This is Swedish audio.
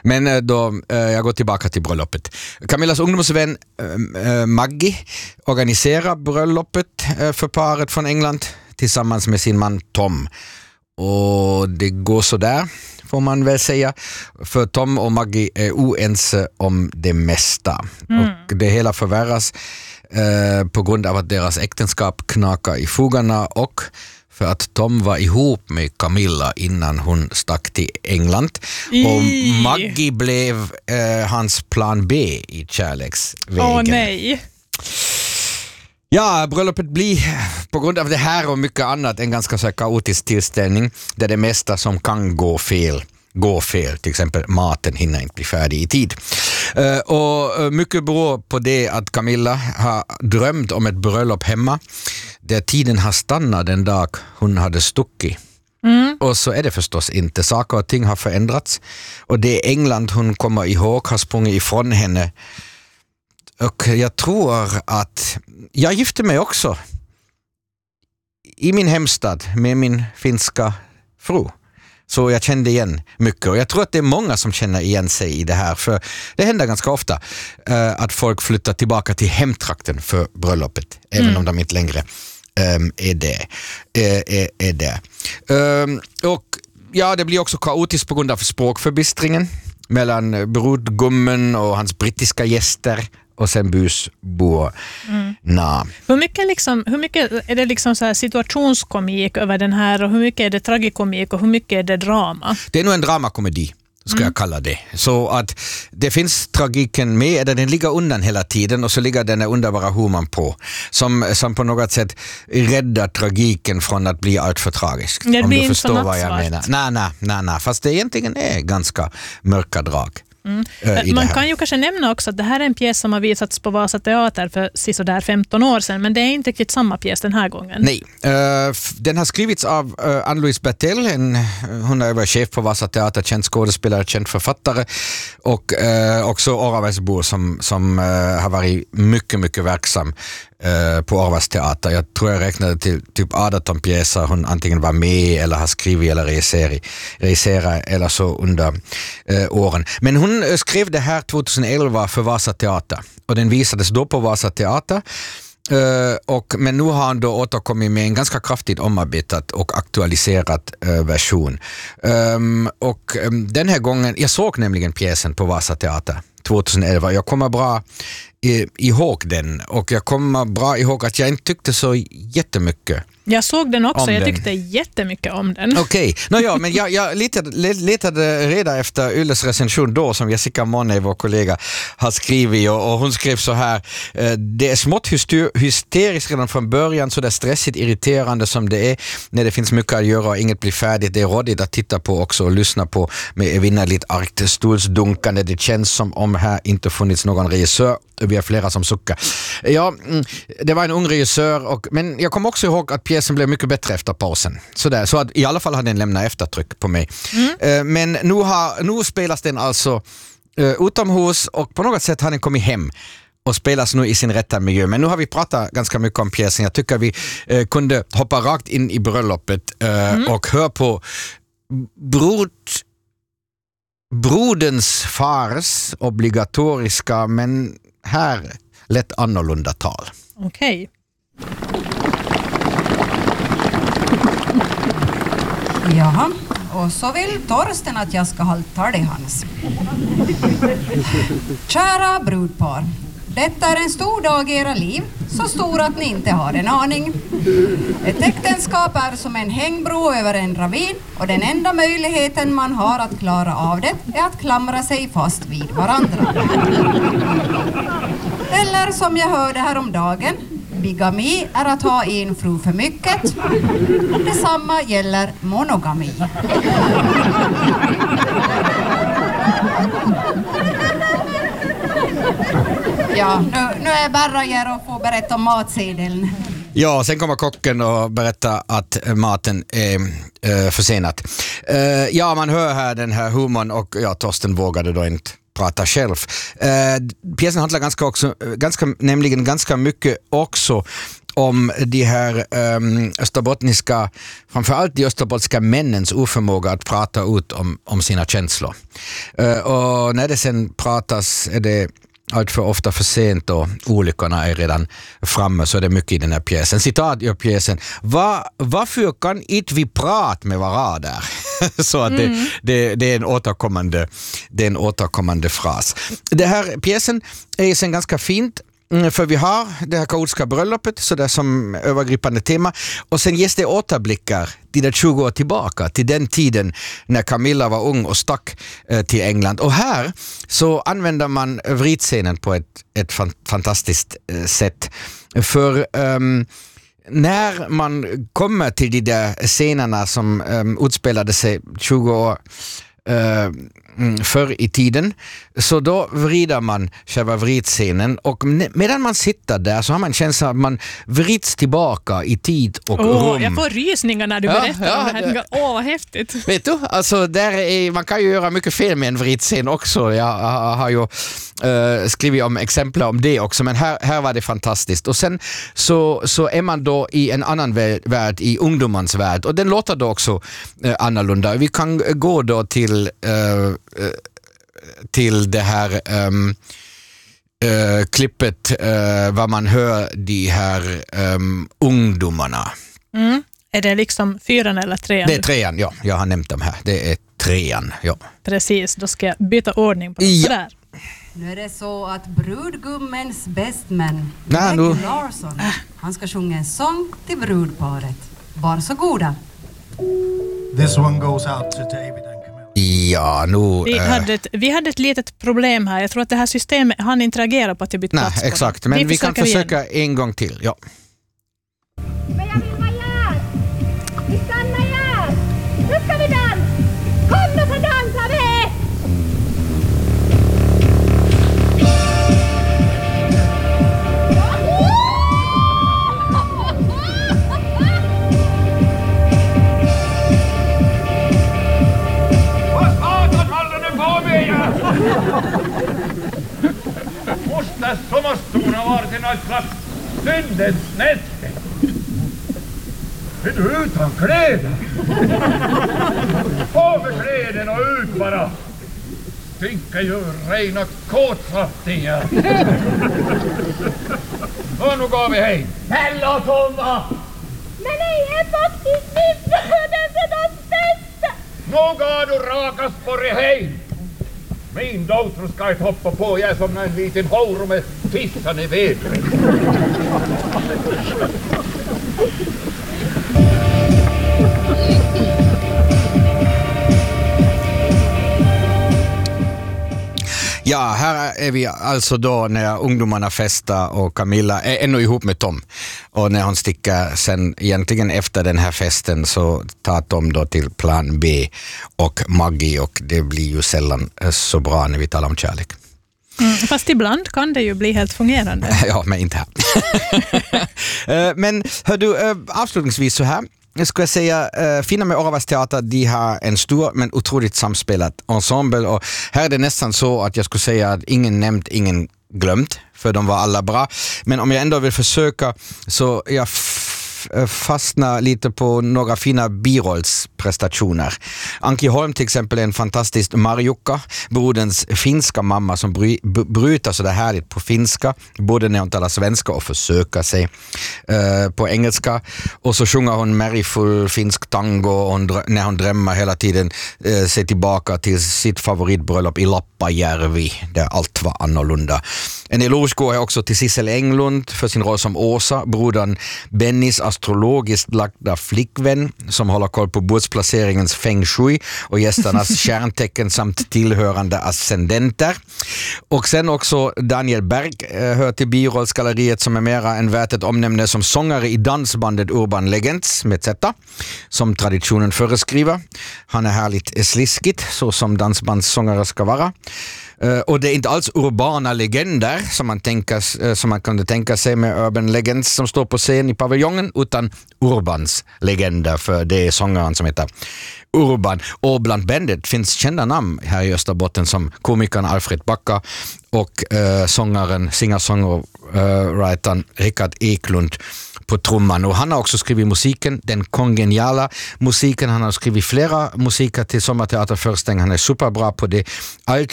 Men då, jag går tillbaka till bröllopet. Camillas ungdomsvän Maggie organiserar bröllopet för paret från England tillsammans med sin man Tom. Och det går så där, får man väl säga. För Tom och Maggie är oense om det mesta. Och det hela förvärras på grund av att deras äktenskap knakar i fogarna och för att Tom var ihop med Camilla innan hon stack till England. Och Maggie blev hans plan B i kärleksvägen. Åh nej. Ja, bröllopet blir på grund av det här och mycket annat en ganska så kaotisk tillställning där det mesta som kan gå fel. Till exempel maten hinner inte bli färdig i tid. Och mycket beror på det att Camilla har drömt om ett bröllop hemma där tiden har stannat den dag hon hade stuckit. Och så är det förstås inte. Saker och ting har förändrats och det England hon kommer ihåg har sprungit ifrån henne. Och jag tror att jag gifte mig också i min hemstad med min finska fru. Så jag kände igen mycket och jag tror att det är många som känner igen sig i det här, för det händer ganska ofta att folk flyttar tillbaka till hemtrakten för bröllopet, även om de inte längre är det. Och ja, det blir också kaotiskt på grund av språkförbistringen mellan brudgummen och hans brittiska gäster och sen busborna. Hur mycket är det liksom så här situationskomik över den här och hur mycket är det tragikomik och hur mycket är det drama? Det är nog en dramakomedi, ska jag kalla det. Så att det finns tragiken med, den ligger undan hela tiden och så ligger den underbara humorn på som på något sätt räddar tragiken från att bli allt för tragisk. Det om blir du inte förstår vad jag menar. Nej. Fast det egentligen är ganska mörka drag. Man kan ju kanske nämna också att det här är en pjäs som har visats på Vasa Teater för sådär 15 år sedan, men det är inte riktigt samma pjäs den här gången. Nej, den har skrivits av Ann-Louise Bertell, hon är varit chef på Vasa Teater, känd skådespelare, känd författare och också Oraväsbo som har varit mycket, mycket verksam på Orvas teater. Jag tror jag räknade till typ 18 pjäser hon antingen var med eller har skrivit eller regisserat eller så under åren. Men hon skrev det här 2011 för Vasa Teater och den visades då på Vasa Teater. Men nu har han då återkommit med en ganska kraftigt omarbetad och aktualiserad version. Och den här gången, jag såg nämligen pjäsen på Vasa Teater 2011. Jag kommer bra ihåg den och jag kommer bra ihåg att jag inte tyckte så jättemycket. Jag såg den också, jag tyckte jättemycket om den. Okej, men jag letade reda efter Ylles recension då som Jessica Monne, vår kollega, har skrivit och hon skrev så här: det är smått hysteriskt redan från början, så där stressigt irriterande som det är när det finns mycket att göra och inget blir färdigt. Det är rådigt att titta på också och lyssna på med evinnerligt argt stolsdunkande. Det känns som om här inte funnits någon regissör. Vi har flera som suckar. Ja, det var en ung regissör men jag kommer också ihåg att pjäsen blev mycket bättre efter pausen. Så att i alla fall hade den lämnat eftertryck på mig. Men nu spelas den alltså utomhus och på något sätt har den kommit hem och spelas nu i sin rätta miljö. Men nu har vi pratat ganska mycket om pjäsen. Jag tycker vi kunde hoppa rakt in i bröllopet och hör på brodens fars obligatoriska men här lätt annorlunda tal. Okej. Jaha, och så vill Torsten att jag ska hålla tal i hans. Kära brudpar, detta är en stor dag i era liv, så stor att ni inte har en aning. Ett äktenskap är som en hängbro över en ravin och den enda möjligheten man har att klara av det är att klamra sig fast vid varandra. Eller som jag hörde häromdagen, bigami är att ha en fru för mycket. Detsamma gäller monogami. Ja, nu är bara här och får berätta om matsedeln. Ja, sen kommer kocken och berätta att maten är försenat. Ja, man hör här den här humorn och Torsten vågade då inte prata själv. Pjäsen handlar ganska mycket också om de här österbottniska, framförallt de österbottniska männens oförmåga att prata ut om sina känslor. Och när det sen pratas är det allt för ofta för sent och olyckorna är redan framme, så är det mycket i den här pjäsen. Citat i pjäsen: varför kan inte vi prata med varandra? Så att det är en återkommande fras. Det här pjäsen är sen ganska fint, för vi har det här kaotiska bröllopet så där som övergripande tema, och sen ges det återblickar till det 20 år tillbaka, till den tiden när Camilla var ung och stack till England. Och här så använder man vridscenen på ett fantastiskt sätt. För när man kommer till de där scenerna som utspelade sig 20 år förr i tiden, så då vrider man själva vridscenen, och medan man sitter där så har man känslan att man vrids tillbaka i tid och rum. Jag får rysningar när du berättar om det här. Vad häftigt. Vet du, alltså man kan ju göra mycket fel med en vridscen också. Jag har ju skrivit om exempel om det också, men här var det fantastiskt. Och sen så är man då i en annan värld, i ungdomans värld, och den låter då också annorlunda. Vi kan gå då till det här klippet vad man hör de här ungdomarna. Är det liksom 4 eller 3? Det är 3, ja. Jag har nämnt dem här. Det är 3, ja. Precis, då ska jag byta ordning på dem. Sådär. Nu är det så att brudgummens bestman, Maggie Larsson, han ska sjunga en sång till brudparet. Varsågoda. This one goes out to David and Camilla. Ja, nu... Vi hade ett litet problem här. Jag tror att det här systemet, han interagerar på att jag bytt plats på. Exakt, men vi kan försöka en gång till. Ja. Men jag vill vara järt. Vi stannar järt. Nu ska vi dansa. Kom då så dansar vi. Måste sommarstona varit i något slags syndens näste. Är du utan kläder? Av med kläden och ut bara. Stinker ju rena kåtsaftiga. Och nu går vi hej. Hella Tomma! Men jag är faktiskt min födelsedags bästa. Nu går du rakas på dig hej. Min dotter ska inte hoppa på, jag är som en liten horo med tissan i vädret. Ja, här är vi alltså då när ungdomarna festar och Camilla är ännu ihop med Tom. Och när hon sticker sen egentligen efter den här festen så tar Tom då till plan B och Maggie, och det blir ju sällan så bra när vi talar om kärlek. Fast ibland kan det ju bli helt fungerande. Ja, men inte här. Men hör du, avslutningsvis så här. Jag skulle säga, Finna med Oravas teater, de har en stor men otroligt samspelat ensemble, och här är det nästan så att jag skulle säga att ingen nämnt, ingen glömt, för de var alla bra. Men om jag ändå vill försöka, så jag fastnar lite på några fina birollsprestationer. Anki Holm till exempel är en fantastisk Marjukka, broderns finska mamma som bryter så där härligt på finska, både när hon talar svenska och försöker sig på engelska. Och så sjunger hon märgfull finsk tango när hon drömmer hela tiden sig tillbaka till sitt favoritbröllop i Lappajärvi, där allt var annorlunda. En eloge går också till Sissel Englund för sin roll som Åsa, brodern Bennys astrologiskt lagda flickvän som håller koll på bordsplaceringens feng shui och gästernas kärntecken samt tillhörande ascendenter. Och sen också Daniel Berg hör till birollsgalleriet, som är mera en värt ett omnämne som sångare i dansbandet Urban Legends med Z, som traditionen föreskriver. Han är härligt sliskigt, så som dansbandssångare ska vara. Och det är inte alls urbana legender som man kunde tänka sig med Urban Legends som står på scen i paviljongen, utan Urbans legender, för det är sångaren som heter Urban. Och bland bandet finns kända namn här i Österbotten som komikern Alfred Backa och sångaren, singer-songwritern Rickard Eklund på trumman. Och han har också skrivit musiken, den kongeniala musiken. Han har skrivit flera musiker till sommarteaterföreställningar. Han är superbra på det. Allt